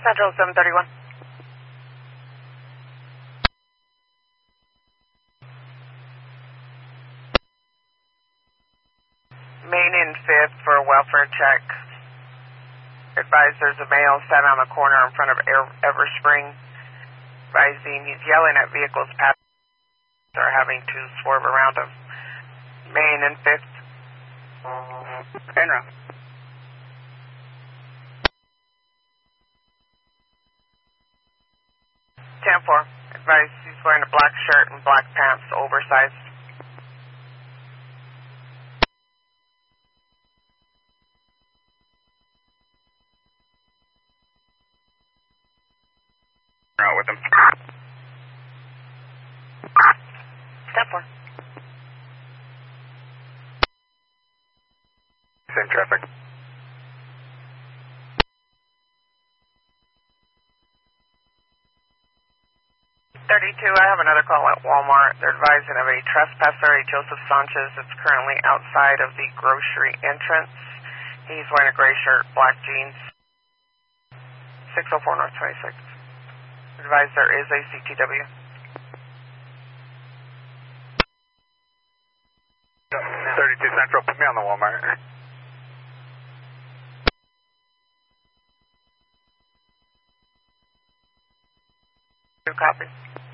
Central 731. Main and 5th for a welfare check. Advised there's a male sat on the corner in front of Everspring. Advising he's yelling at vehicles passing are having to swerve around him. Main and 5th. Enra. 10-4. Advised he's wearing a black shirt and black pants, oversized. Out with him. 10-4. Same traffic. 32, I have another call at Walmart. They're advising of a trespasser, a Joseph Sanchez, that's currently outside of the grocery entrance. He's wearing a gray shirt, black jeans. 604 North 26. Advised there is a CTW. 32 Central, put me on the Walmart. Copy.